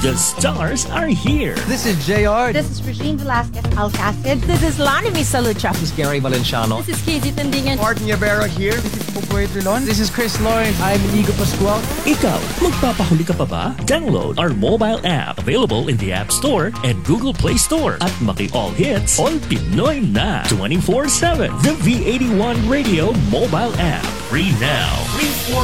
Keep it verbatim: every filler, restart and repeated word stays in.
The stars are here. This is J R. This is Regine Velasquez Alcacid. This is Lani Misalucha. This is Gary Valenciano. This is Casey Tandingan. Martin Yabera here. This is Popoy Trilon. This is Chris Lawrence. I'm Inigo Pascual. Ikaw, magpapahuli ka pa ba? Download our mobile app available in the App Store and Google Play Store at Maki All Hits, All Pinoy na twenty-four seven. The V eighty-one Radio mobile app. Free now.